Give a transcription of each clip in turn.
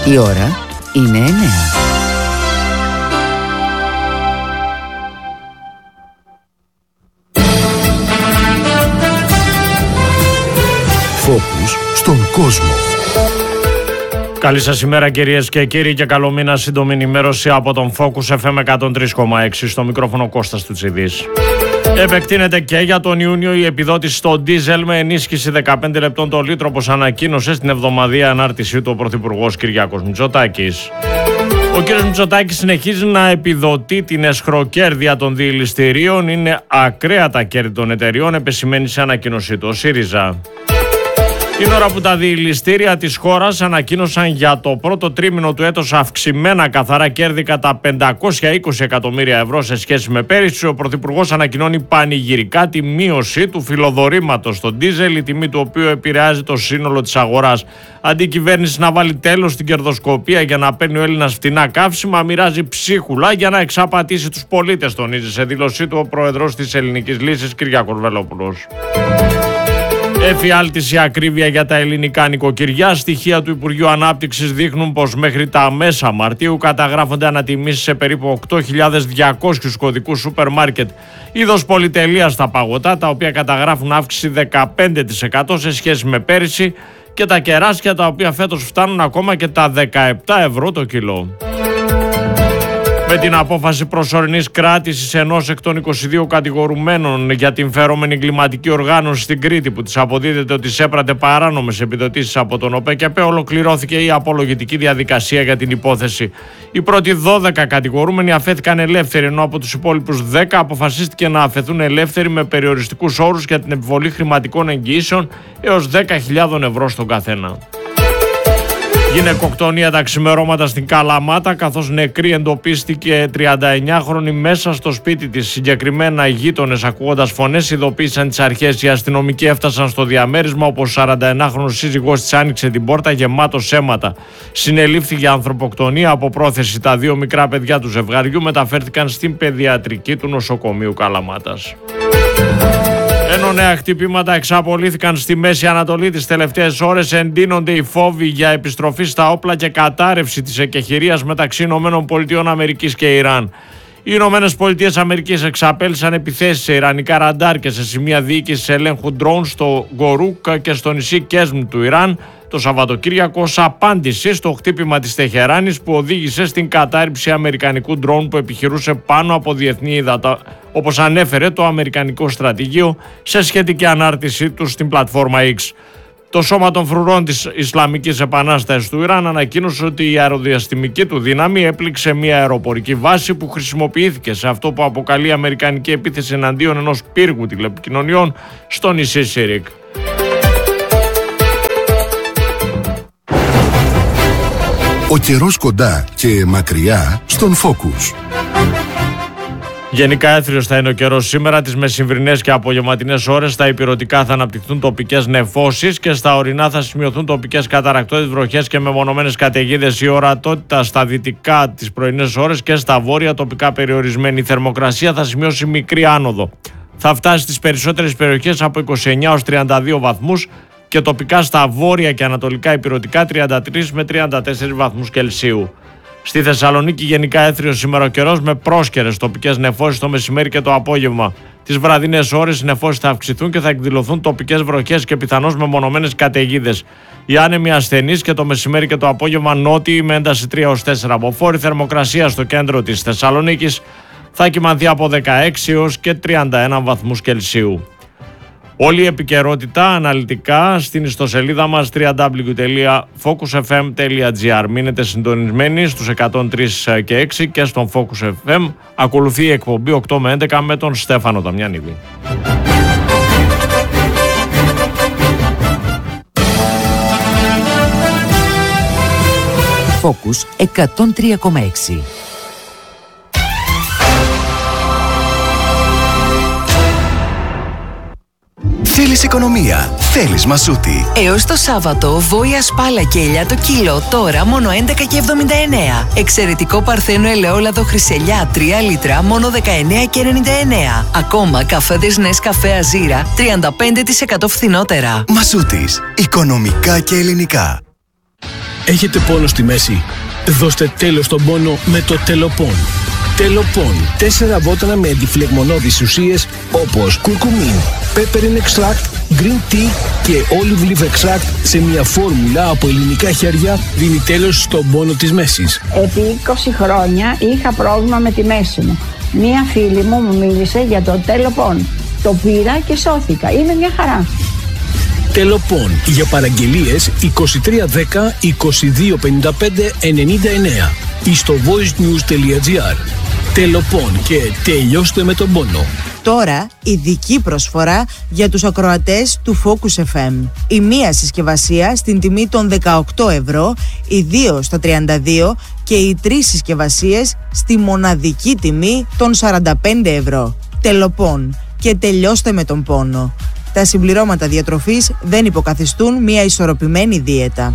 Η ώρα είναι 9. Focus στον κόσμο. Καλή σας ημέρα κυρίες και κύριοι και καλό μήνα, σύντομη ενημέρωση από τον Focus FM 103,6 στο μικρόφωνο Κώστας Τουτσιδής. Επεκτείνεται και για τον Ιούνιο η επιδότηση στο ντίζελ με ενίσχυση 15 λεπτών το λίτρο, όπως ανακοίνωσε στην εβδομαδιαία ανάρτησή του ο Πρωθυπουργός Κυριάκος Μητσοτάκης. Ο κ. Μητσοτάκης συνεχίζει να επιδοτεί την εσχροκέρδεια των διελιστηρίων. Είναι ακραία τα κέρδη των εταιριών, επεσημαίνει σε ανακοίνωσή του ο ΣΥΡΙΖΑ. Την ώρα που τα διελιστήρια της χώρας ανακοίνωσαν για το πρώτο τρίμηνο του έτους αυξημένα καθαρά κέρδη κατά 520 εκατομμύρια ευρώ σε σχέση με πέρυσι, ο Πρωθυπουργός ανακοινώνει πανηγυρικά τη μείωση του φιλοδορήματος στο ντίζελ, η τιμή του οποίου επηρεάζει το σύνολο της αγοράς. Αντί η κυβέρνηση να βάλει τέλος στην κερδοσκοπία για να παίρνει ο Έλληνας φτηνά καύσιμα, μοιράζει ψίχουλα για να εξαπατήσει τους πολίτες, τονίζει σε δήλωσή του ο πρόεδρος της Ελληνικής Λύσης Κυριάκος Βελόπουλος. Εφιάλτηση ακρίβεια για τα ελληνικά νοικοκυριά. Στοιχεία του Υπουργείου Ανάπτυξης δείχνουν πως μέχρι τα μέσα Μαρτίου καταγράφονται ανατιμήσεις σε περίπου 8.200 κωδικούς σούπερ μάρκετ είδος πολυτελείας στα παγωτά, τα οποία καταγράφουν αύξηση 15% σε σχέση με πέρυσι, και τα κεράσια, τα οποία φέτος φτάνουν ακόμα και τα 17 ευρώ το κιλό. Με την απόφαση προσωρινής κράτησης ενός εκ των 22 κατηγορουμένων για την φερόμενη εγκληματική οργάνωση στην Κρήτη, που της αποδίδεται ότι εισέπρατε παράνομες επιδοτήσεις από τον ΟΠΕΚΕΠΕ, ολοκληρώθηκε η απολογητική διαδικασία για την υπόθεση. Οι πρώτοι 12 κατηγορούμενοι αφέθηκαν ελεύθεροι, ενώ από τους υπόλοιπους 10 αποφασίστηκε να αφαιθούν ελεύθεροι με περιοριστικούς όρους για την επιβολή χρηματικών εγγυήσεων έως 10.000 ευρώ στον καθένα. Γυναικοκτονία τα ξημερώματα στην Καλαμάτα, καθώς νεκρή εντοπίστηκε 39χρονη μέσα στο σπίτι της. Συγκεκριμένα οι γείτονες, ακούγοντας φωνές, ειδοποίησαν τις αρχές. Οι αστυνομικοί έφτασαν στο διαμέρισμα, όπως 41χρονος σύζυγός της άνοιξε την πόρτα γεμάτος αίματα. Συνελήφθηκε ανθρωποκτονία από πρόθεση. Τα δύο μικρά παιδιά του ζευγαριού μεταφέρθηκαν στην παιδιατρική του νοσοκομείου Καλαμάτας. Ενώ νέα χτυπήματα εξαπολύθηκαν στη Μέση Ανατολή τις τελευταίες ώρες, εντείνονται οι φόβοι για επιστροφή στα όπλα και κατάρρευση της εκεχηρίας μεταξύ ΗΠΑ και Ιράν. Οι ΗΠΑ εξαπέλυσαν επιθέσεις σε ιρανικά ραντάρ και σε σημεία διοίκησης ελέγχου ντρόουν στο Γκορούκ και στο νησί Κέσμ του Ιράν το Σαββατοκύριακο, ως απάντηση στο χτύπημα της Τεχεράνης που οδήγησε στην κατάρριψη αμερικανικού ντρόουν που επιχειρούσε πάνω από διεθνή ύδατα, όπως ανέφερε το αμερικανικό στρατηγείο σε σχετική ανάρτησή του στην πλατφόρμα X. Το Σώμα των Φρουρών της Ισλαμικής Επανάστασης του Ιράν ανακοίνωσε ότι η αεροδιαστημική του δύναμη έπληξε μια αεροπορική βάση που χρησιμοποιήθηκε σε αυτό που αποκαλεί αμερικανική επίθεση εναντίον ενός πύργου τηλεπικοινωνιών στο νησί Σίρικ. Ο καιρός κοντά και μακριά στον Focus. Γενικά έθριος θα είναι ο καιρός σήμερα. Τις μεσημβρινές και απογευματινές ώρες στα ηπειρωτικά θα αναπτυχθούν τοπικές νεφώσεις και στα ορεινά θα σημειωθούν τοπικές καταρρακτώδεις βροχές και μεμονωμένες καταιγίδες. Η ορατότητα στα δυτικά τις πρωινές ώρες και στα βόρεια τοπικά περιορισμένη. Η θερμοκρασία θα σημειώσει μικρή άνοδο. Θα φτάσει στις περισσότερες περιοχές από 29 ως 32 βαθμούς και τοπικά στα βόρεια και ανατολικά ηπειρωτικά 33 με 34 βαθμούς Κελσίου. Στη Θεσσαλονίκη γενικά έθριος σήμερα ο καιρός με πρόσκαιρες τοπικές νεφώσεις το μεσημέρι και το απόγευμα. Τις βραδινές ώρες οι νεφώσεις θα αυξηθούν και θα εκδηλωθούν τοπικές βροχές και πιθανώς μεμονωμένες καταιγίδες. Οι άνεμοι ασθενείς και το μεσημέρι και το απόγευμα νότιοι με ένταση 3 ως 4 αποφόρη. Θερμοκρασία στο κέντρο της Θεσσαλονίκης θα κυμανθεί από 16 έως και 31 βαθμούς Κελσίου. Όλη η επικαιρότητα αναλυτικά στην ιστοσελίδα μας www.focusfm.gr. Μείνετε συντονισμένοι στους 103 και 6 και στον Focus FM. Ακολουθεί η εκπομπή 8 με 11 με τον Στέφανο Δαμιανίδη. Focus 103,6. Θέλεις οικονομία, θέλεις Μασούτη. Έως το Σάββατο, βόηα σπάλα και ελιά το κιλό, τώρα μόνο 11,79. Εξαιρετικό παρθένο ελαιόλαδο χρυσελιά 3 λίτρα, μόνο 19,99. Ακόμα καφέδες Νεσκαφέ Αζίρα, 35% φθηνότερα. Μασούτης, οικονομικά και ελληνικά. Έχετε πόνο στη μέση? Δώστε τέλος στον πόνο με το Τελοπών. Τελοπών. 4 βότανα με αντιφλεγμονώδεις ουσίες όπως κουρκουμίν, peppermint extract, green tea και olive leaf extract σε μια φόρμουλα από ελληνικά χέρια δίνει τέλος στον πόνο της μέσης. Επί 20 χρόνια είχα πρόβλημα με τη μέση μου. Μία φίλη μου μίλησε για το Τελοπών. Το πήρα και σώθηκα. Είναι μια χαρά. Τελοπών. Για παραγγελίες 2310 2255 99 ή στο voicenews.gr. Τελοπών και τελειώστε με τον πόνο. Τώρα ειδική προσφορά για τους ακροατές του Focus FM. Η μία συσκευασία στην τιμή των 18 ευρώ, οι 2 στα 32 και οι 3 συσκευασίες στη μοναδική τιμή των 45 ευρώ. Τελοπών και τελειώστε με τον πόνο. Τα συμπληρώματα διατροφής δεν υποκαθιστούν μια ισορροπημένη δίαιτα.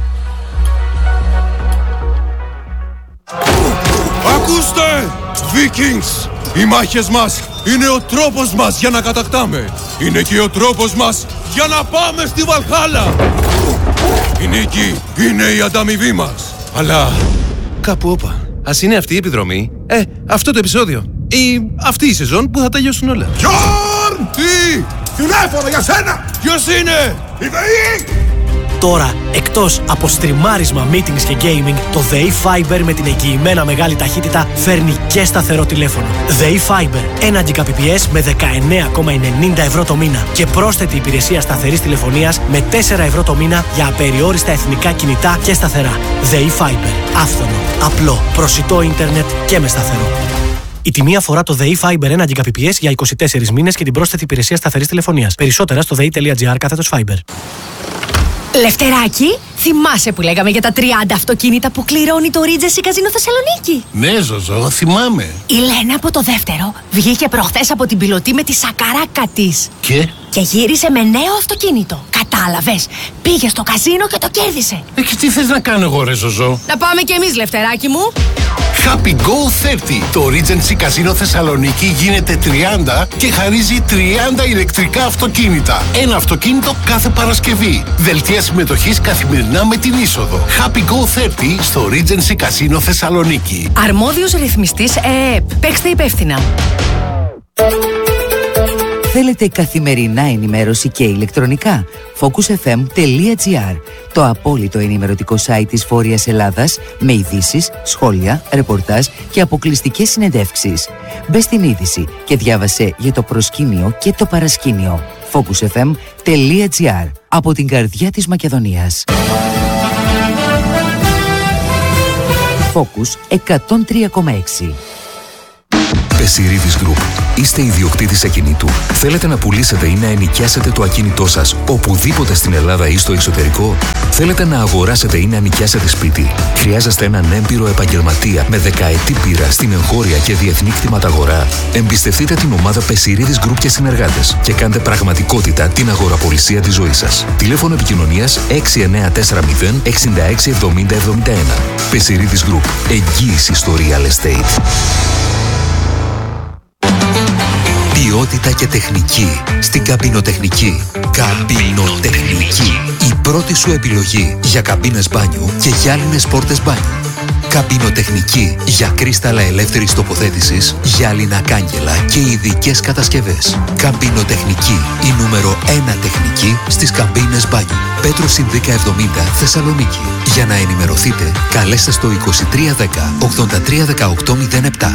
Ακούστε! Vikings! Οι μάχες μας είναι ο τρόπος μας για να κατακτάμε. Είναι και ο τρόπος μας για να πάμε στη Βαλχάλα. Η νίκη είναι η ανταμοιβή μας. Αλλά κάπου όπα. Ας είναι αυτή η επιδρομή, αυτό το επεισόδιο ή αυτή η σεζόν που θα τελειώσουν όλα. Γιόρν! Τι! Τηλέφωνο για σένα! Ποιος είναι? Η ΔΕΗ! Τώρα, εκτός από στριμάρισμα, meetings και gaming, το ΔΕΗ Fiber με την εγγυημένα μεγάλη ταχύτητα φέρνει και σταθερό τηλέφωνο. ΔΕΗ Fiber, 1 Gbps με 19,90 ευρώ το μήνα και πρόσθετη υπηρεσία σταθερής τηλεφωνίας με 4 ευρώ το μήνα για απεριόριστα εθνικά κινητά και σταθερά. ΔΕΗ Fiber, άφθονο, απλό, προσιτό ίντερνετ και με σταθερό. Η τιμή αφορά το ΔΕΗ Fiber 1 Gbps για 24 μήνες και την πρόσθετη υπηρεσία σταθερής τηλεφωνίας. Περισσότερα στο dei.gr/Fiber. Λευτεράκη, θυμάσαι που λέγαμε για τα 30 αυτοκίνητα που κληρώνει το Regency Casino Θεσσαλονίκη? Ναι, Ζωζό, θυμάμαι. Η Λένα από το δεύτερο βγήκε προχθές από την πιλωτή με τη σακαράκα της. Και γύρισε με νέο αυτοκίνητο. Κατάλαβες, πήγε στο καζίνο και το κέρδισε. Και τι θες να κάνω εγώ, ρε Ζωζό? Να πάμε κι εμείς, Λευτεράκη μου. Happy Go 30. Το Regency Casino Θεσσαλονίκη γίνεται 30 και χαρίζει 30 ηλεκτρικά αυτοκίνητα. Ένα αυτοκίνητο κάθε Παρασκευή. Δελτία συμμετοχής καθημερινά με την είσοδο. Happy Go 30 στο Regency Casino Θεσσαλονίκη. Αρμόδιος ρυθμιστής ΕΕΠ. Παίξτε υπεύθυνα. Θέλετε καθημερινά ενημέρωση και ηλεκτρονικά? focusfm.gr, το απόλυτο ενημερωτικό site της Βόρειας Ελλάδας με ειδήσεις, σχόλια, ρεπορτάζ και αποκλειστικές συνεντεύξεις. Μπες στην είδηση και διάβασε για το προσκήνιο και το παρασκήνιο. focusfm.gr, από την καρδιά της Μακεδονίας. Focus 103,6. Πεσιρίδης Group. Είστε ιδιοκτήτης ακινήτου? Θέλετε να πουλήσετε ή να ενοικιάσετε το ακίνητό σας οπουδήποτε στην Ελλάδα ή στο εξωτερικό? Θέλετε να αγοράσετε ή να νοικιάσετε σπίτι? Χρειάζεστε έναν έμπειρο επαγγελματία με δεκαετή πείρα στην εγχώρια και διεθνή κτηματαγορά? Εμπιστευτείτε την ομάδα Πεσιρίδης Group και συνεργάτες και κάντε πραγματικότητα την αγοραπολισία της ζωής σας. Τηλέφωνο επικοινωνίας 6940 66 70 71. Πεσιρίδης Group. Εγγύηση στο real estate. Ποιότητα και τεχνική στην καμπινοτεχνική. Καμπινοτεχνική. Η πρώτη σου επιλογή για καμπίνες μπάνιου και γυάλινες πόρτες μπάνιου. Καμπινοτεχνική για κρίσταλα ελεύθερης τοποθέτησης, γυάλινα κάγκελα και ειδικές κατασκευές. Καμπινοτεχνική, η νούμερο 1 τεχνική στις καμπίνες μπάνιου. Πέτρος 1070 Θεσσαλονίκη. Για να ενημερωθείτε, καλέστε στο 2310 83 1807.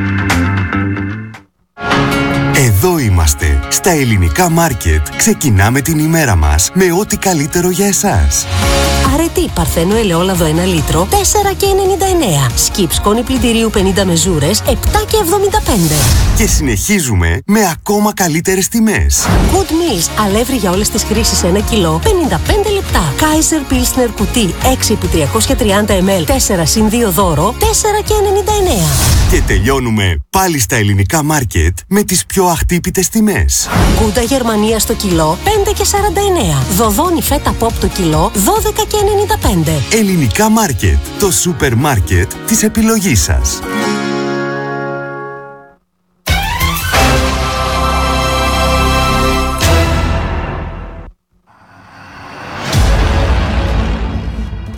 Εδώ είμαστε, στα ελληνικά μάρκετ. Ξεκινάμε την ημέρα μας με ό,τι καλύτερο για εσάς. Αρετή παρθένο ελαιόλαδο 1 λίτρο, 4,99. Σκιπ σκόνη πλυντηρίου 50 μεζούρες, 7,75. Και συνεχίζουμε με ακόμα καλύτερες τιμές. Good Meals, αλεύρι για όλες τις χρήσεις 1 κιλό, 55 λεπτά. Kaiser Pilsner κουτί 6x330 ml, 4+2 δώρο, 4,99. Και τελειώνουμε πάλι στα ελληνικά μάρκετ με τις πιο αχτύπητες τιμές. Γκούντα Γερμανία στο κιλό, 5,49. Δοδόνι φέτα πόπ το κιλό, 12,95. Ελληνικά μάρκετ, το σούπερ μάρκετ της επιλογής σας.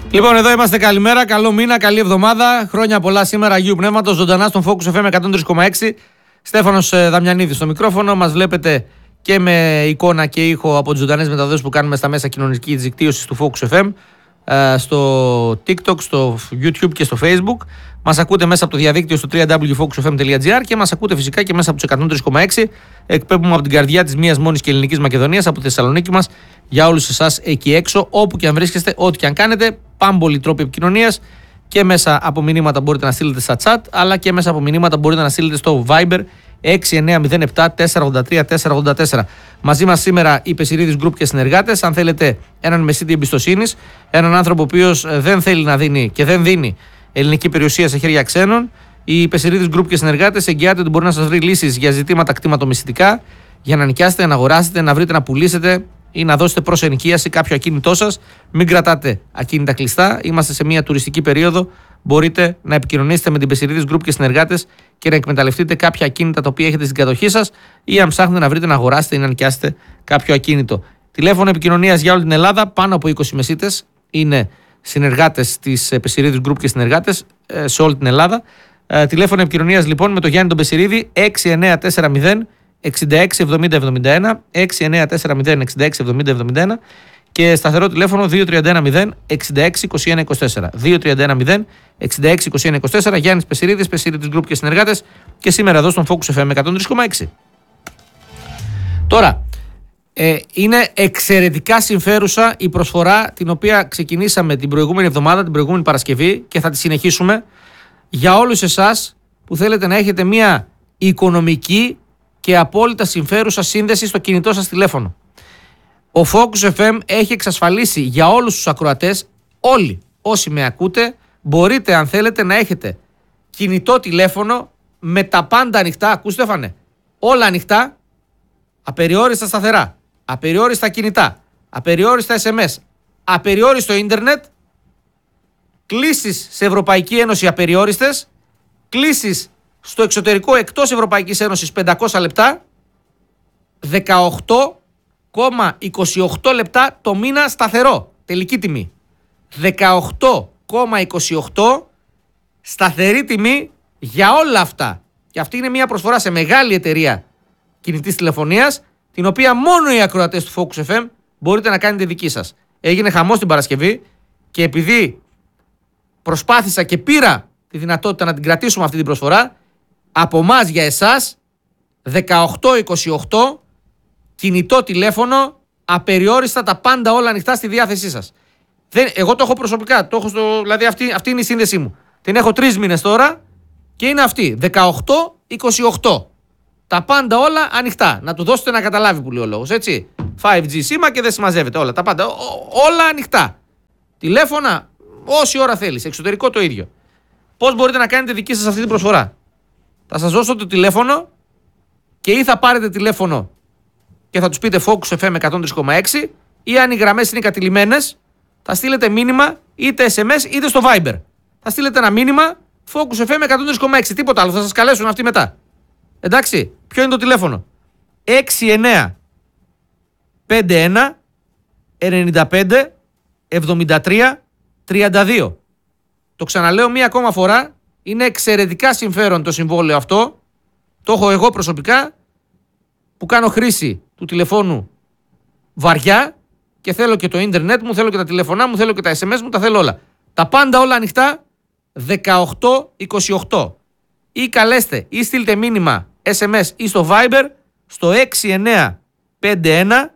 Λοιπόν, εδώ είμαστε. Καλημέρα, καλό μήνα, καλή εβδομάδα. Χρόνια πολλά σήμερα Αγίου Πνεύματος. Ζωντανά στον Focus FM 103,6. Στέφανος Δαμιανίδης στο μικρόφωνο. Μας βλέπετε και με εικόνα και ήχο από τις ζωντανές μεταδόσεις που κάνουμε στα μέσα κοινωνικής δικτύωσης του Focus FM, στο TikTok, στο YouTube και στο Facebook. Μας ακούτε μέσα από το διαδίκτυο στο www.focusfm.gr και μας ακούτε φυσικά και μέσα από τους 103,6. Εκπέμπουμε από την καρδιά της μίας μόνης και ελληνικής Μακεδονίας, από τη Θεσσαλονίκη μας, για όλους εσάς εκεί έξω, όπου και αν βρίσκεστε, ό,τι και αν κάνετε. Πάμπολοι τρόποι επικοινωνίας, και μέσα από μηνύματα μπορείτε να στείλετε στα chat, αλλά και μέσα από μηνύματα μπορείτε να στείλετε στο Viber 6907 483 484. Μαζί μας σήμερα η Πεσιρίδης Group και συνεργάτες. Αν θέλετε έναν μεσίτη εμπιστοσύνης, έναν άνθρωπο ο οποίος δεν θέλει να δίνει και δεν δίνει ελληνική περιουσία σε χέρια ξένων, η Πεσιρίδης Group και συνεργάτες εγγυάται ότι μπορεί να σας βρει λύσεις για ζητήματα κτηματομυστικά, για να νοικιάσετε, να αγοράσετε, να βρείτε, να πουλήσετε ή να δώσετε προς ενοικίαση κάποιο ακίνητό σας. Μην κρατάτε ακίνητα κλειστά. Είμαστε σε μια τουριστική περίοδο. Μπορείτε να επικοινωνήσετε με την Πεσιρίδης Group και συνεργάτες και να εκμεταλλευτείτε κάποια ακίνητα τα οποία έχετε στην κατοχή σας, ή αν ψάχνετε να βρείτε, να αγοράσετε ή να νοικιάσετε κάποιο ακίνητο. Τηλέφωνο επικοινωνίας για όλη την Ελλάδα. Πάνω από 20 μεσίτες είναι συνεργάτες της Πεσιρίδης Group και συνεργάτες σε όλη την Ελλάδα. Τηλέφωνο επικοινωνίας λοιπόν με τον Γιάννη τον Πεσιρίδη 6940 667071, 6940 667071 και σταθερό τηλέφωνο 2310 662124. 2310 662124. Γιάννης Πεσιρίδης, Πεσιρίδης Group και συνεργάτες, και σήμερα εδώ στον Focus FM 103,6. Τώρα, είναι εξαιρετικά συμφέρουσα η προσφορά την οποία ξεκινήσαμε την προηγούμενη εβδομάδα, την προηγούμενη Παρασκευή, και θα τη συνεχίσουμε για όλους εσάς που θέλετε να έχετε μια οικονομική και απόλυτα συμφέρουσα σύνδεση στο κινητό σας τηλέφωνο. Ο Focus FM έχει εξασφαλίσει για όλους τους ακροατές, όλοι όσοι με ακούτε, μπορείτε αν θέλετε να έχετε κινητό τηλέφωνο με τα πάντα ανοιχτά. Ακούστε Στέφανε, όλα ανοιχτά, απεριόριστα σταθερά, απεριόριστα κινητά, απεριόριστα SMS, απεριόριστο ίντερνετ, κλήσεις σε Ευρωπαϊκή Ένωση απεριόριστες, κλήσεις στο εξωτερικό εκτός Ευρωπαϊκής Ένωσης 500 λεπτά, 18,28 λεπτά το μήνα σταθερό, τελική τιμή. 18,28 σταθερή τιμή για όλα αυτά. Και αυτή είναι μια προσφορά σε μεγάλη εταιρεία κινητής τηλεφωνίας, την οποία μόνο οι ακροατές του Focus FM μπορείτε να κάνετε δική σας. Έγινε χαμός την Παρασκευή και επειδή προσπάθησα και πήρα τη δυνατότητα να την κρατήσουμε αυτή την προσφορά, από εμάς για εσάς 18-28 κινητό τηλέφωνο, απεριόριστα, τα πάντα όλα ανοιχτά στη διάθεσή σας. Εγώ το έχω προσωπικά, δηλαδή αυτή είναι η σύνδεσή μου. Την έχω 3 μήνες τώρα και είναι αυτή, 18-28. Τα πάντα όλα ανοιχτά. Να του δώσετε να καταλάβει που λέει ο λόγος, έτσι. 5G σήμα και δεν συμμαζεύεται όλα. Τα πάντα, όλα ανοιχτά. Τηλέφωνα όση ώρα θέλεις, εξωτερικό το ίδιο. Πώς μπορείτε να κάνετε δική σας αυτή την προσφορά? Θα σας δώσω το τηλέφωνο και ή θα πάρετε τηλέφωνο και θα τους πείτε Focus FM 103,6, ή αν οι γραμμές είναι κατηλημμένες θα στείλετε μήνυμα είτε SMS είτε στο Viber. Θα στείλετε ένα μήνυμα Focus FM 103,6, τίποτα άλλο, θα σας καλέσουν αυτοί μετά. Εντάξει, ποιο είναι το τηλέφωνο? 69 51 95 73 32. Το ξαναλέω μία ακόμα φορά, είναι εξαιρετικά συμφέρον το συμβόλαιο αυτό. Το έχω εγώ προσωπικά που κάνω χρήση του τηλεφώνου βαριά και θέλω και το ίντερνετ μου, θέλω και τα τηλεφωνά μου, θέλω και τα SMS μου, τα θέλω όλα. Τα πάντα όλα ανοιχτά, 18-28. Ή καλέστε ή στείλτε μήνυμα SMS ή στο Viber στο 6951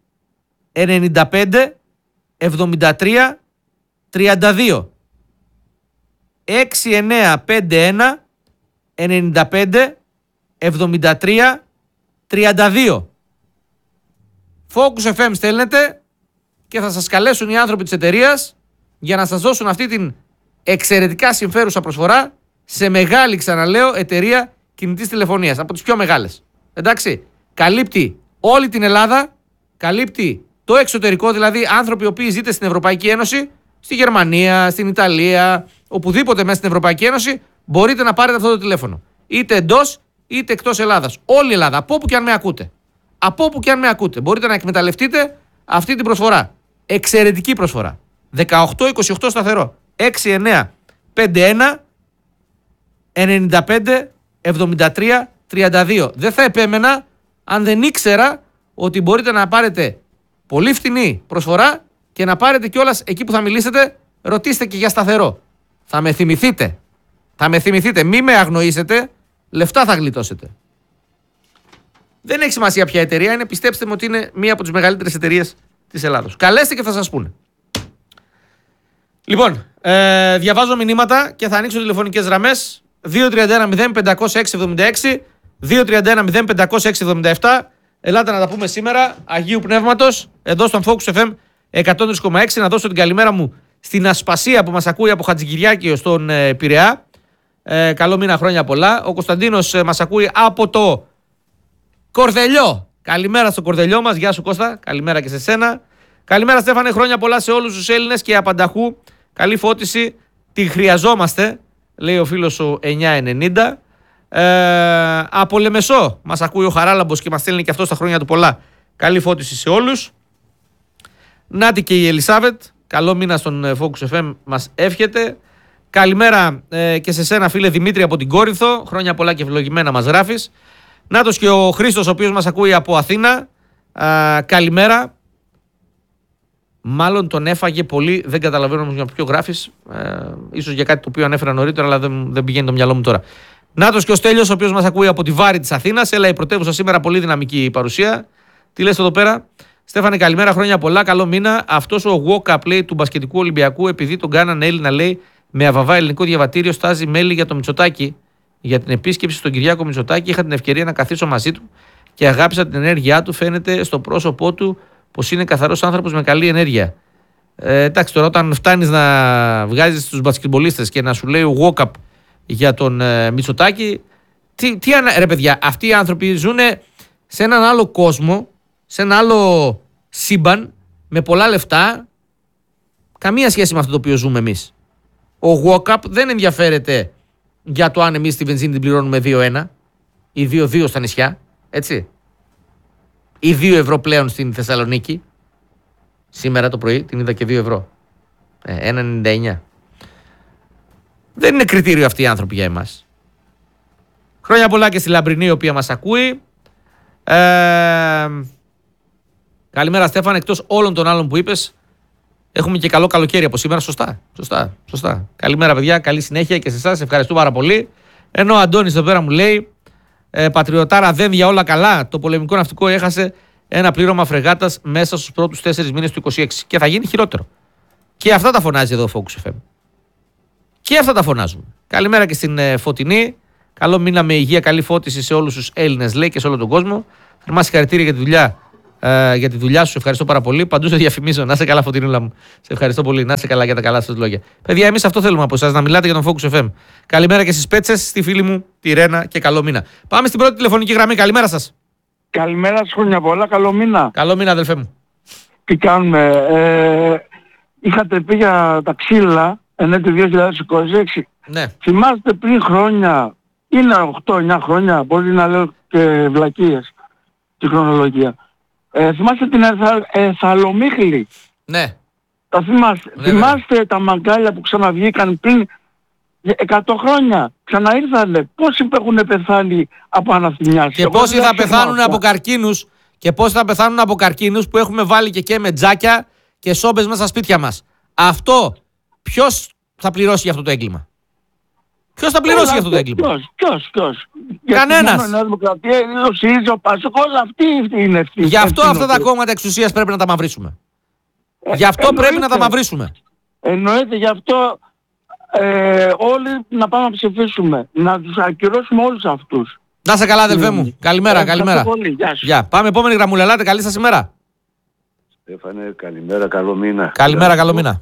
95 73 32. 6951 95 73 32. Focus FM στέλνετε και θα σας καλέσουν οι άνθρωποι της εταιρείας για να σας δώσουν αυτή την εξαιρετικά συμφέρουσα προσφορά σε μεγάλη, ξαναλέω, εταιρεία κινητής τηλεφωνίας, από τις πιο μεγάλες. Εντάξει, καλύπτει όλη την Ελλάδα, καλύπτει το εξωτερικό, δηλαδή άνθρωποι οι οποίοι ζείτε στην Ευρωπαϊκή Ένωση, στη Γερμανία, στην Ιταλία, οπουδήποτε μέσα στην Ευρωπαϊκή Ένωση, μπορείτε να πάρετε αυτό το τηλέφωνο. Είτε εντός είτε εκτός Ελλάδας. Όλη η Ελλάδα, από όπου και αν με ακούτε. Από όπου και αν με ακούτε, μπορείτε να εκμεταλλευτείτε αυτή την προσφορά. Εξαιρετική προσφορά. 18-28 σταθερό. 6-9, 5-1, 95, 73, 32. Δεν θα επέμενα αν δεν ήξερα ότι μπορείτε να πάρετε πολύ φτηνή προσφορά και να πάρετε κιόλας εκεί που θα μιλήσετε, ρωτήστε και για σταθερό. Θα με θυμηθείτε. Θα με θυμηθείτε. Μη με αγνοήσετε, λεφτά θα γλιτώσετε. Δεν έχει σημασία ποια εταιρεία είναι, πιστέψτε μου ότι είναι μία από τις μεγαλύτερες εταιρείες της Ελλάδος. Καλέστε και θα σας πούνε. Λοιπόν, διαβάζω μηνύματα και θα ανοίξω τηλεφωνικές γραμμές. 231-0506-76, 231-0506-77. Ελάτε να τα πούμε σήμερα, Αγίου Πνεύματος, εδώ στον Focus FM 103,6. Να δώσω την καλημέρα μου στην Ασπασία που μας ακούει από Χατζικυριάκιο στον Πειραιά. Καλό μήνα, χρόνια πολλά. Ο Κωνσταντίνος μας ακούει από το Κορδελιό. Καλημέρα στο Κορδελιό μας. Γεια σου Κώστα. Καλημέρα και σε σένα. Καλημέρα Στέφανε, χρόνια πολλά σε όλους τους Έλληνες και απανταχού. Καλή φώτιση. Τη χρειαζόμαστε, λέει ο φίλος ο 990. Από Λεμεσό μας ακούει ο Χαράλαμπος και μας στέλνει και αυτό στα χρόνια του πολλά. Καλή φώτιση σε όλους. Νάτι και η Ελισάβετ. Καλό μήνα στον Focus FM μας εύχεται. Καλημέρα και σε σένα φίλε Δημήτρη από την Κόρινθο. Χρόνια πολλά και ευλογημένα μας γράφεις. Νάτος και ο Χρήστος ο οποίος μας ακούει από Αθήνα. Καλημέρα. Μάλλον τον έφαγε πολύ, δεν καταλαβαίνω όμως για ποιο γράφεις. Ίσως για κάτι το οποίο ανέφερα νωρίτερα, αλλά δεν πηγαίνει το μυαλό μου τώρα. Νάτος και ο Στέλιος ο οποίος μας ακούει από τη Βάρη της Αθήνας. Έλα η πρωτεύουσα σήμερα, πολύ δυναμική παρουσία. Τι λες εδώ πέρα? Στέφανε, καλημέρα, χρόνια πολλά, καλό μήνα. Αυτός ο walk-up λέει του μπασκετικού Ολυμπιακού, επειδή τον κάνανε Έλληνα λέει με αβαβά ελληνικό διαβατήριο, στάζει μέλη για το Μητσοτάκη. Για την επίσκεψη στον Κυριάκο Μητσοτάκη είχα την ευκαιρία να καθίσω μαζί του και αγάπησα την ενέργειά του. Φαίνεται στο πρόσωπό του πως είναι καθαρός άνθρωπος με καλή ενέργεια. Εντάξει, τώρα όταν φτάνεις να βγάζεις τους μπασκετμπολίστες και να σου λέει ο walk-up για τον Μητσοτάκη, ρε παιδιά, αυτοί οι άνθρωποι ζουν σε έναν άλλο κόσμο, σε ένα άλλο σύμπαν, με πολλά λεφτά, καμία σχέση με αυτό το οποίο ζούμε εμείς. Ο walk-up δεν ενδιαφέρεται για το αν εμείς τη βενζίνη την πληρώνουμε 2-1 ή 2-2 στα νησιά, έτσι. Ή 2 ευρώ πλέον στην Θεσσαλονίκη. Σήμερα το πρωί την είδα και 2 ευρώ. 1,99. Δεν είναι κριτήριο αυτοί οι άνθρωποι για εμάς. Χρόνια πολλά και στη Λαμπρινή η οποία μας ακούει. Καλημέρα Στέφανε, εκτός όλων των άλλων που είπες, έχουμε και καλό καλοκαίρι από σήμερα. Σωστά. Καλημέρα παιδιά, καλή συνέχεια και σε εσάς, ευχαριστούμε πάρα πολύ. Ενώ ο Αντώνης εδώ πέρα μου λέει, πατριωτάρα δεν για όλα καλά, το πολεμικό ναυτικό έχασε ένα πλήρωμα φρεγάτας μέσα στους πρώτους 4 μήνες του 26 και θα γίνει χειρότερο. Και αυτά τα φωνάζει εδώ ο Focus FM. Και αυτά τα φωνάζουμε. Καλημέρα και στην Φωτεινή. Καλό μήνα με υγεία, καλή φώτιση σε όλους τους Έλληνες λέει και σε όλο τον κόσμο. Θερμά συγχαρητήρια για τη δουλειά. Για τη δουλειά σου, σε ευχαριστώ πάρα πολύ. Παντού σε διαφημίζω. Να είσαι καλά, Φωτεινούλα μου. Σε ευχαριστώ πολύ. Να είσαι καλά για τα καλά σας λόγια. Παιδιά, εμείς αυτό θέλουμε από εσάς, να μιλάτε για τον Focus FM. Καλημέρα και στις Πέτσες, στη φίλη μου τη Ρένα και καλό μήνα. Πάμε στην πρώτη τηλεφωνική γραμμή. Καλημέρα σας. Καλημέρα σας, χρόνια πολλά. Καλό μήνα. Καλό μήνα, αδελφέ μου. Τι κάνουμε? Είχατε πει για τα ξύλα ενέτη 2026. Ναι. Θυμάστε πριν χρόνια, είναι 8-9 χρόνια, μπορεί να λέω και βλακίες τη χρονολογία. Θυμάστε την Εθαλομίχλη? Ναι. Τα θυμάστε. Ναι, θυμάστε τα μαγκάλια που ξαναβγήκαν πριν 100 χρόνια. Ξαναήρθανε. Πόσοι έχουν πεθάνει από αναθυμιάσεις? Και πόσοι θα πεθάνουν από καρκίνους? Και πόσοι θα πεθάνουν από καρκίνους που έχουμε βάλει και με τζάκια και σόμπες μέσα στα σπίτια μας? Αυτό ποιος θα πληρώσει για αυτό το έγκλημα? Ποιος θα πληρώσει για αυτό το έγκλημα? Ποιος? Κανένας. Η Νέα Δημοκρατία, ο ΣΥΡΙΖΑ, ο ΠΑΣΟΚ, όλα αυτοί είναι ευθύνη. Γι' αυτό αυτά τα κόμματα εξουσίας πρέπει να τα μαυρίσουμε. Γι' αυτό πρέπει να τα μαυρίσουμε. Εννοείται, γι' αυτό όλοι να πάμε να ψηφίσουμε. Να τους ακυρώσουμε όλους αυτούς. Να είσαι καλά, αδελφέ μου. Καλημέρα. Γεια. Πάμε επόμενη γραμμούλα. Ελάτε, καλή σας ημέρα. Στέφανε, καλημέρα, καλό μήνα. Καλημέρα, καλό μήνα.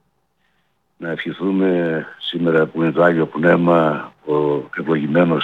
Να ευχηθούμε σήμερα που είναι το Άγιο Πνεύμα, ο ευλογημένος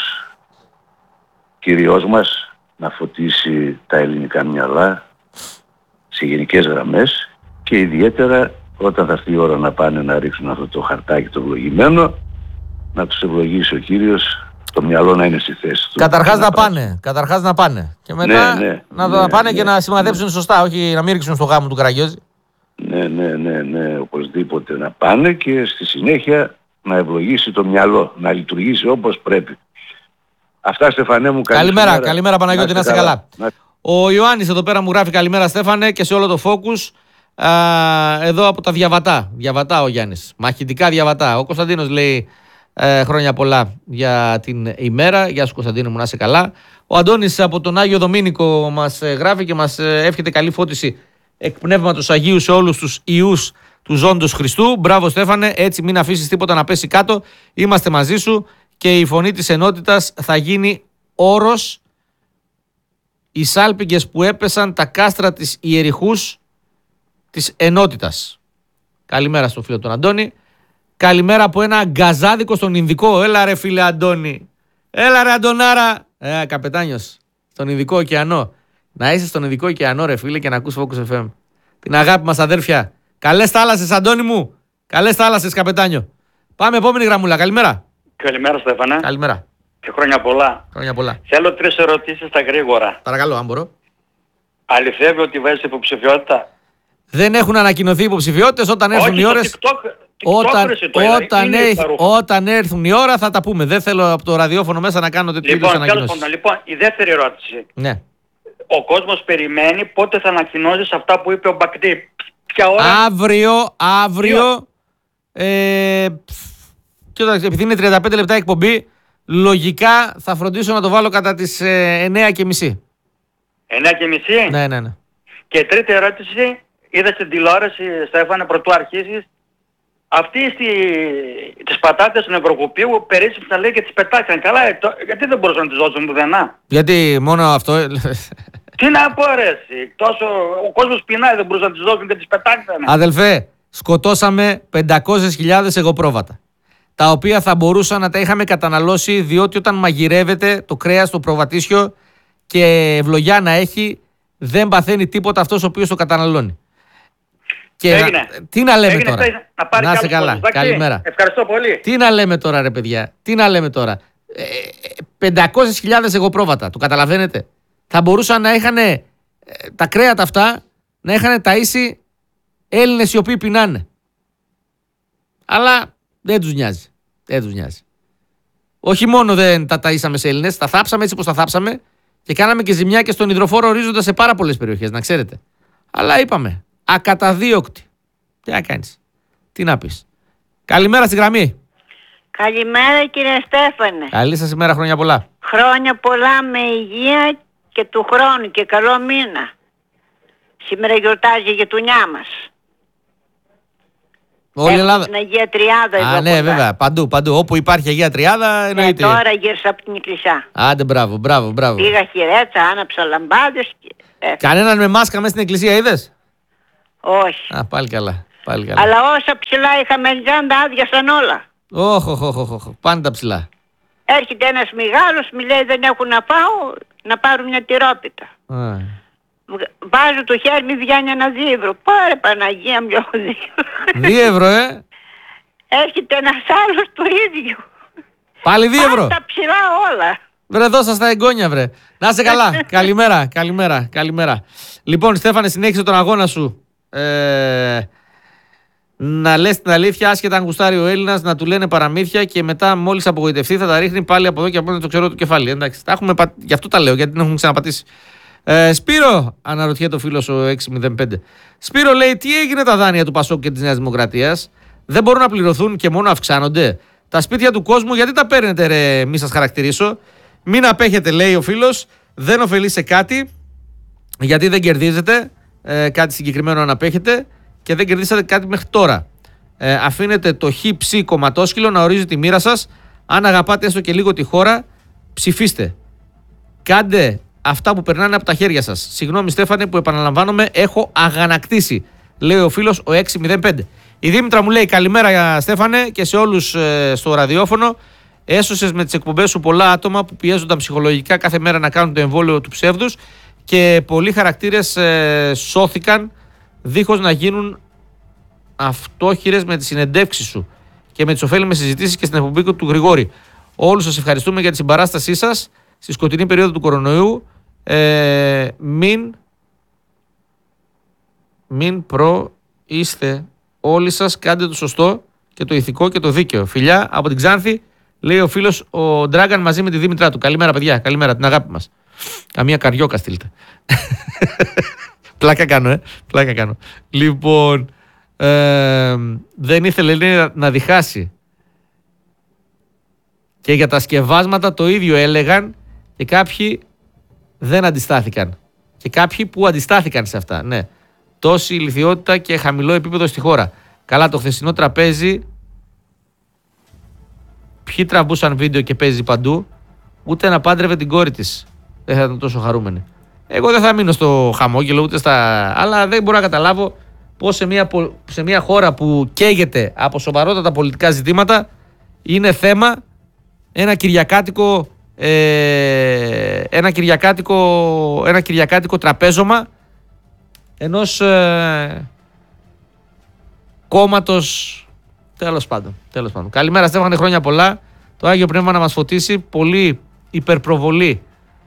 Κύριος μας να φωτίσει τα ελληνικά μυαλά σε γενικές γραμμές και ιδιαίτερα όταν θα έρθει η ώρα να πάνε να ρίξουν αυτό το χαρτάκι το ευλογημένο, να τους ευλογήσει ο Κύριος, το μυαλό να είναι στη θέση του. Καταρχάς να πάνε. Και μετά να πάνε και να σημαδέψουν σωστά, όχι να μην ρίξουν στο γάμο του Καραγιώζη. Ναι, οπωσδήποτε να πάνε και στη συνέχεια να ευλογήσει το μυαλό, να λειτουργήσει όπως πρέπει. Αυτά, Στεφανέ μου. Καλημέρα Παναγιώτη, να είστε καλά. Ο Ιωάννης εδώ πέρα μου γράφει καλημέρα Στέφανε και σε όλο το Focus. Εδώ από τα Διαβατά ο Γιάννης, μαχητικά Διαβατά. Ο Κωνσταντίνος λέει χρόνια πολλά για την ημέρα. Γεια σου Κωνσταντίνο μου, να είσαι καλά. Ο Αντώνης από τον Άγιο Δομήνικο μας γράφει και μας εύχεται καλή φώτιση εκ πνεύματος Αγίου σε όλους τους ιούς του ζώντος Χριστού. Μπράβο Στέφανε, έτσι μην αφήσεις τίποτα να πέσει κάτω. Είμαστε μαζί σου και η φωνή της ενότητας θα γίνει όρος. Οι σάλπιγγες που έπεσαν τα κάστρα της Ιεριχούς της ενότητας. Καλημέρα στο φίλο τον Αντώνη. Καλημέρα από ένα γκαζάδικο στον Ινδικό. Έλα ρε φίλε Αντώνη. Έλα ρε Αντωνάρα. Καπετάνιος. Στον Ινδικό ωκεανό. Να είσαι στον Ινδικό ωκεανό ρε φίλε και να ακούς Focus FM. Την αγάπη μας αδέρφια. Καλές θάλασσες Αντώνη μου. Καλές θάλασσες καπετάνιο. Πάμε επόμενη γραμμούλα. Καλημέρα. Καλημέρα Στέφανα. Καλημέρα. Και χρόνια πολλά. Χρόνια πολλά. Θέλω 3 ερωτήσεις στα γρήγορα. Παρακαλώ, αν μπορώ. Αληθεύει ότι βάζεις υποψηφιότητα? Δεν έχουν ανακοινωθεί υποψηφιότητες. Όταν έρθουν οι ώρες. Όταν έρθουν η ώρα θα τα πούμε. Δεν θέλω από το ραδιόφωνο μέσα να κάνω τέτοιου είδους ανακοινώσεις. Λοιπόν, η δεύτερη ερώτηση. Ναι. Ο κόσμος περιμένει πότε θα ανακοινώσεις αυτά που είπε ο Μπακτή. Ποια ώρα? Αύριο. Επειδή είναι 35 λεπτά εκπομπή, λογικά θα φροντίσω να το βάλω κατά τις 9:30. 9:30? Ναι. Και τρίτη ερώτηση, είδα στην τηλεόραση, Στέφανε, πρωτού αρχίσεις, αυτοί τις πατάτες του Νευροκοπίου περίσσεψαν λέει και τις πετάξαν. Καλά, γιατί δεν μπορούσαν να τις δώσουν πουθενά? Γιατί μόνο αυτό... Τι να πω ρε εσύ, τόσο ο κόσμος πεινάει, δεν μπορούσαν να τις δώσουν και τις πετάξανε. Αδελφέ, σκοτώσαμε 500.000 εγωπρόβατα, τα οποία θα μπορούσαν να τα είχαμε καταναλώσει, διότι όταν μαγειρεύεται το κρέας στο προβατήσιο και ευλογιά να έχει, δεν παθαίνει τίποτα αυτός ο οποίος το καταναλώνει. Και τι να λέμε τώρα. Να είσαι καλά. Καλημέρα. Ευχαριστώ πολύ. Τι να λέμε τώρα ρε παιδιά. Τι να λέμε τώρα. 500.000 εγωπρόβατα. Το καταλαβαίνετε. Θα μπορούσαν να είχαν τα κρέατα αυτά να είχαν ταΐσει Έλληνες οι οποίοι πεινάνε. Αλλά δεν τους νοιάζει. Όχι μόνο δεν τα ταΐσαμε σε Έλληνες, τα θάψαμε έτσι όπως τα θάψαμε και κάναμε και ζημιά και στον υδροφόρο ορίζοντα σε πάρα πολλές περιοχές, να ξέρετε. Αλλά είπαμε, ακαταδίωκτη. Τι να κάνεις, τι να πεις. Καλημέρα στη γραμμή. Καλημέρα κύριε Στέφανε. Καλή σας ημέρα, χρόνια πολλά. Χρόνια πολλά με υγεία και του χρόνου και καλό μήνα. Σήμερα γιορτάζει η γειτονιά μας. Όλη η Ελλάδα. Την Αγία Τριάδα. Ναι, βέβαια. Παντού. Όπου υπάρχει Αγία Τριάδα, εννοείται. Τώρα γύρισα από την εκκλησιά. Άντε, μπράβο. Πήγα χειρέτσα, άναψα λαμπάδες. Κανέναν με μάσκα μέσα στην εκκλησία είδες? Όχι. Πάλι καλά. Αλλά όσα ψηλά είχαμε λιάντα άδειασαν όλα. Όχι. Πάντα ψηλά. Έρχεται ένας μεγάλος, μου λέει δεν έχουν να πάω, να πάρω μια τυρόπιτα. Βάζω το χέρι, μου βγαίνει ένα 2 ευρώ. Πάρε Παναγία μου 2 ευρώ, Έρχεται ένας άλλος το ίδιο. Πάλι 2 ευρώ. Πάντα ψηλά όλα. Βρε, δώσα στα εγγόνια, βρε. Να είσαι καλά. Καλημέρα. Λοιπόν, Στέφανε, συνέχισε τον αγώνα σου. Να λες την αλήθεια, άσχετα αν γουστάρει ο Έλληνας, να του λένε παραμύθια και μετά, μόλις απογοητευτεί, θα τα ρίχνει πάλι από εδώ και από εδώ το ξερό του κεφάλι. Εντάξει, γι' αυτό τα λέω, γιατί δεν έχουμε ξαναπατήσει. Σπύρο, αναρωτιέται ο φίλος ο 605. Σπύρο λέει, τι έγινε τα δάνεια του Πασόκ και της Νέας Δημοκρατίας? Δεν μπορούν να πληρωθούν και μόνο αυξάνονται. Τα σπίτια του κόσμου, γιατί τα παίρνετε, ρε, μη σας χαρακτηρίσω. Μην απέχετε, λέει ο φίλος. Δεν ωφελεί σε κάτι, γιατί δεν κερδίζετε κάτι συγκεκριμένο αν απέχετε και δεν κερδίσατε κάτι μέχρι τώρα. Αφήνετε το χ κομματόσκυλο να ορίζει τη μοίρα σας. Αν αγαπάτε έστω και λίγο τη χώρα, ψηφίστε. Κάντε αυτά που περνάνε από τα χέρια σας. Συγγνώμη Στέφανε που επαναλαμβάνομαι, έχω αγανακτήσει, λέει ο φίλος ο 605. Η Δήμητρα μου λέει καλημέρα Στέφανε και σε όλους στο ραδιόφωνο. Έσωσες με τις εκπομπές σου πολλά άτομα που πιέζονταν ψυχολογικά κάθε μέρα να κάνουν το εμβόλιο του ψεύδους και πολλοί χαρακτήρες σώθηκαν δίχως να γίνουν αυτόχειρες με τις συνεντεύξεις σου και με τις ωφέλιμες συζητήσεις και στην εκπομπή του Γρηγόρη. Όλους σας ευχαριστούμε για τη συμπαράστασή σας στη σκοτεινή περίοδο του κορονοϊού. είστε όλοι σας, κάντε το σωστό και το ηθικό και το δίκαιο. Φιλιά από την Ξάνθη, λέει ο φίλος ο Ντράγκαν μαζί με τη Δήμητρά του. Καλημέρα, παιδιά, καλημέρα, την αγάπη μας. Καμία καριόκα στείλτε. Πλάκα κάνω, πλάκα κάνω. Λοιπόν, δεν ήθελε, λέει, να διχάσει. Και για τα σκευάσματα το ίδιο έλεγαν και κάποιοι δεν αντιστάθηκαν. Και κάποιοι που αντιστάθηκαν σε αυτά, ναι. Τόση ηλιθιότητα και χαμηλό επίπεδο στη χώρα. Καλά, το χθεσινό τραπέζι. Ποιοι τραβούσαν βίντεο και παίζει παντού. Ούτε να πάντρευε την κόρη της. Δεν θα ήταν τόσο χαρούμενη. Εγώ δεν θα μείνω στο χαμόγελο ούτε στα. Αλλά δεν μπορώ να καταλάβω πως σε μια χώρα που καίγεται από σοβαρότατα πολιτικά ζητήματα είναι θέμα ένα κυριακάτικο τραπέζωμα ενός κόμματος. Τέλος πάντων. Καλημέρα, Στέφανε, χρόνια πολλά. Το Άγιο Πνεύμα να μας φωτίσει. Πολύ υπερπροβολή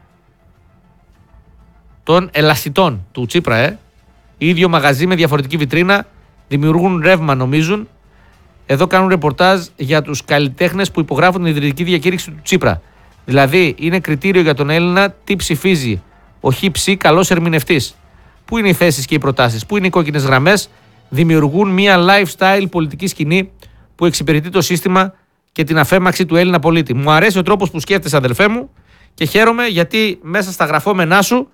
των ελασιτών του Τσίπρα, ίδιο μαγαζί με διαφορετική βιτρίνα, δημιουργούν ρεύμα, νομίζουν. Εδώ κάνουν ρεπορτάζ για τους καλλιτέχνες που υπογράφουν την ιδρυτική διακήρυξη του Τσίπρα. Δηλαδή, είναι κριτήριο για τον Έλληνα τι ψηφίζει ο ΧΙΨ καλός ερμηνευτής. Πού είναι οι θέσεις και οι προτάσεις, πού είναι οι κόκκινες γραμμές. Δημιουργούν μια lifestyle πολιτική σκηνή που εξυπηρετεί το σύστημα και την αφέμαξη του Έλληνα πολίτη. Μου αρέσει ο τρόπος που σκέφτεσαι, αδελφέ μου, και χαίρομαι γιατί μέσα στα γραφόμενά σου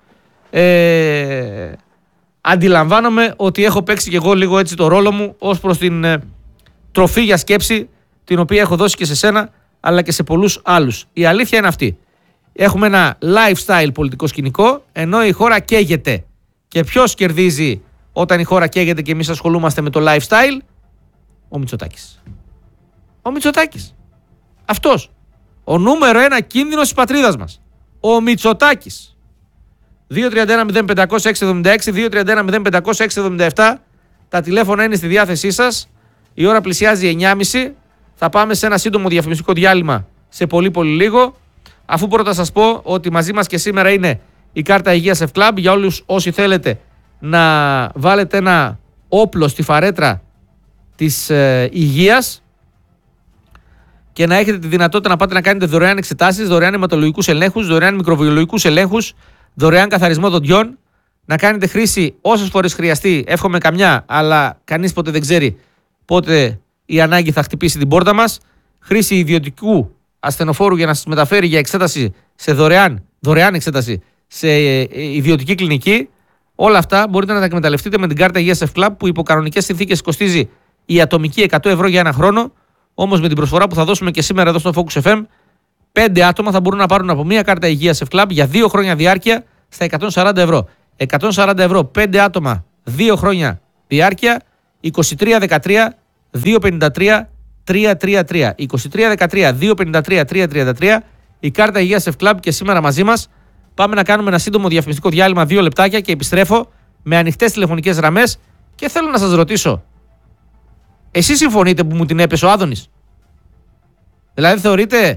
αντιλαμβάνομαι ότι έχω παίξει και εγώ λίγο έτσι το ρόλο μου ως προς την τροφή για σκέψη την οποία έχω δώσει και σε σένα αλλά και σε πολλούς άλλους. Η αλήθεια είναι αυτή. Έχουμε ένα lifestyle πολιτικό σκηνικό ενώ η χώρα καίγεται. Και ποιος κερδίζει όταν η χώρα καίγεται και εμείς ασχολούμαστε με το lifestyle? Ο Μητσοτάκης. Ο Μητσοτάκης. Αυτός. Ο νούμερο ένα κίνδυνος της πατρίδας μας. Ο Μητσοτάκης. 231-0500-676, 231-0500-677. Τα τηλέφωνα είναι στη διάθεσή σας. Η ώρα πλησιάζει 9.30. Θα πάμε σε ένα σύντομο διαφημιστικό διάλειμμα σε πολύ λίγο. Αφού πρώτα σας πω ότι μαζί μας και σήμερα είναι η κάρτα υγείας F-Club. Για όλους όσοι θέλετε να βάλετε ένα όπλο στη φαρέτρα της υγείας και να έχετε τη δυνατότητα να πάτε να κάνετε δωρεάν εξετάσεις, δωρεάν αιματολογικούς ελέγχους, δωρεάν μικροβιολογικούς ελέγχους, δωρεάν καθαρισμό δοντιών, να κάνετε χρήση όσες φορές χρειαστεί, εύχομαι καμιά, αλλά κανείς ποτέ δεν ξέρει πότε η ανάγκη θα χτυπήσει την πόρτα μας, χρήση ιδιωτικού ασθενοφόρου για να σας μεταφέρει για εξέταση σε δωρεάν εξέταση σε ιδιωτική κλινική. Όλα αυτά μπορείτε να τα εκμεταλλευτείτε με την κάρτα υγείας F-Club που υπό κανονικές συνθήκες κοστίζει η ατομική 100 ευρώ για ένα χρόνο. Όμως με την προσφορά που θα δώσουμε και σήμερα εδώ στο Focus FM, 5 άτομα θα μπορούν να πάρουν από μια κάρτα υγείας F-Club για 2 χρόνια διάρκεια στα 140 ευρώ. 140 ευρώ, 5 άτομα, 2 χρόνια διάρκεια, 2313 253 333. 2313 253 333. Η κάρτα υγείας F-Club και σήμερα μαζί μας. Πάμε να κάνουμε ένα σύντομο διαφημιστικό διάλειμμα 2 λεπτάκια και επιστρέφω με ανοιχτές τηλεφωνικές γραμμές και θέλω να σας ρωτήσω, εσείς συμφωνείτε που μου την έπεσε ο Άδωνης? Δηλαδή θεωρείτε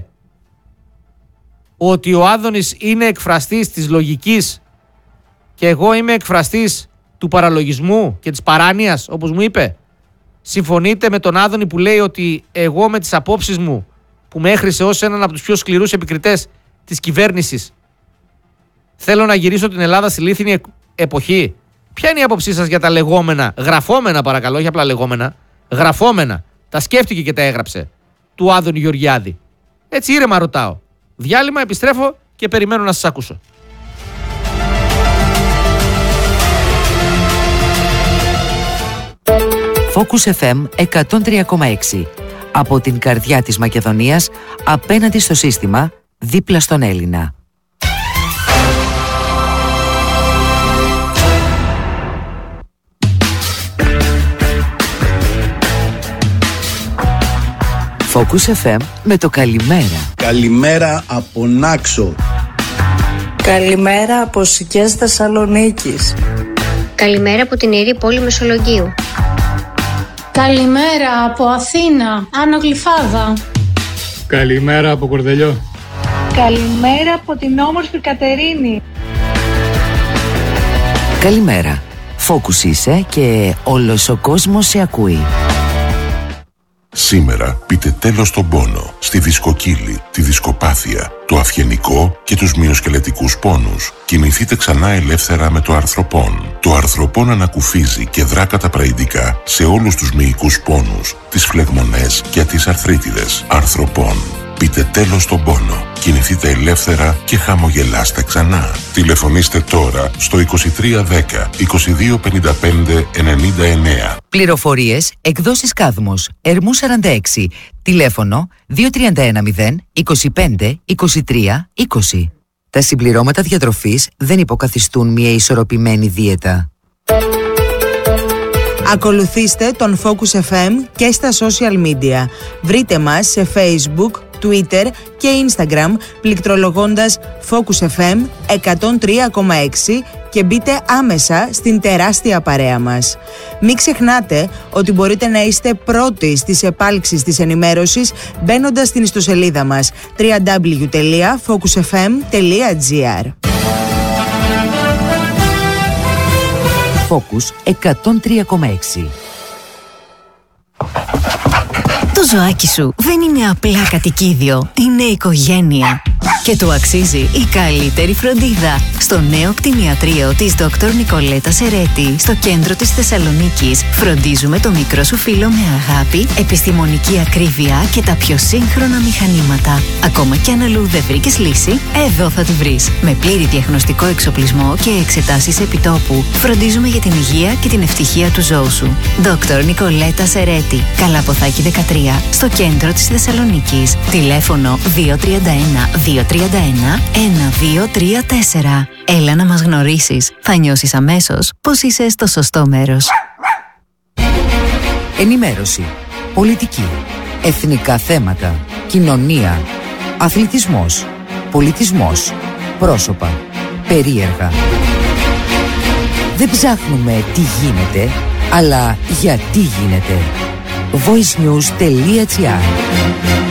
ότι ο Άδωνης είναι εκφραστής της λογικής και εγώ είμαι εκφραστής του παραλογισμού και της παράνοιας, όπως μου είπε? Συμφωνείτε με τον Άδωνη που λέει ότι εγώ με τις απόψεις μου που με έχρισε ως έναν από τους πιο σκληρούς επικριτές της κυβέρνησης θέλω να γυρίσω την Ελλάδα στη λίθινη εποχή? Ποια είναι η άποψή σας για τα λεγόμενα, γραφόμενα παρακαλώ, όχι απλά λεγόμενα, γραφόμενα, τα σκέφτηκε και τα έγραψε, του Άδωνη Γεωργιάδη? Έτσι ήρεμα ρωτάω. Διάλειμμα, επιστρέφω και περιμένω να σας ακούσω. Focus FM 103,6. Από την καρδιά της Μακεδονίας, απέναντι στο σύστημα, δίπλα στον Έλληνα. Focus FM με το καλημέρα. Καλημέρα από Νάξο. Καλημέρα από Σικές Θεσσαλονίκης. Καλημέρα από την Ιερή Πόλη Μεσολογγίου. Καλημέρα από Αθήνα, Άνω Γλυφάδα. Καλημέρα από Κορδελιό. Καλημέρα από την όμορφη Κατερίνη. Καλημέρα. Focus είσαι και όλος ο κόσμος σε ακούει. Σήμερα πείτε τέλος στον πόνο, στη δισκοκύλη, τη δισκοπάθεια, το αυγενικό και τους μυοσκελετικούς πόνους. Κινηθείτε ξανά ελεύθερα με το αρθροπόν. Το αρθροπόν ανακουφίζει και δρά καταπραγητικά σε όλους τους μυϊκούς πόνους, τις φλεγμονές και τις αρθρίτιδες. Αρθροπόν. Πείτε τέλος στον πόνο. Κινηθείτε ελεύθερα και χαμογελάστε ξανά. Τηλεφωνήστε τώρα στο 2310 2255 99. Πληροφορίες, εκδόσεις Κάδμος, Ερμού 46, τηλέφωνο 2310 25 23 20. Τα συμπληρώματα διατροφής δεν υποκαθιστούν μια ισορροπημένη δίαιτα. Ακολουθήστε τον Focus FM και στα social media. Βρείτε μας σε Facebook, Twitter και Instagram πληκτρολογώντας Focus FM 103,6 και μπείτε άμεσα στην τεράστια παρέα μας. Μην ξεχνάτε ότι μπορείτε να είστε πρώτοι στις επάλξεις της ενημέρωσης μπαίνοντας στην ιστοσελίδα μας www.focusfm.gr. Focus 103,6. Το ζωάκι σου δεν είναι απλά κατοικίδιο, είναι οικογένεια. Και του αξίζει η καλύτερη φροντίδα. Στο νέο κτηνιατρίο της Dr. Νικολέτα Σερέτη, στο κέντρο της Θεσσαλονίκης, φροντίζουμε το μικρό σου φίλο με αγάπη, επιστημονική ακρίβεια και τα πιο σύγχρονα μηχανήματα. Ακόμα κι αν αλλού δεν βρήκες λύση, εδώ θα τη βρεις. Με πλήρη διαγνωστικό εξοπλισμό και εξετάσεις επιτόπου, φροντίζουμε για την υγεία και την ευτυχία του ζώου σου. Dr. Νικολέτα Σερέτη, Καλαποθάκη 13, στο κέντρο της Θεσσαλονίκης. Τηλέφωνο 231 231 1234. Έλα να μας γνωρίσεις. Θα νιώσεις αμέσως πως είσαι στο σωστό μέρος. Ενημέρωση, πολιτική, εθνικά θέματα, κοινωνία, αθλητισμός, πολιτισμός, πρόσωπα, περίεργα. Δεν ψάχνουμε τι γίνεται, αλλά γιατί γίνεται. voicenews.gr